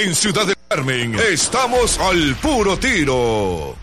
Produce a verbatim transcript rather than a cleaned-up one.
En Ciudad del Carmen, estamos al puro tiro.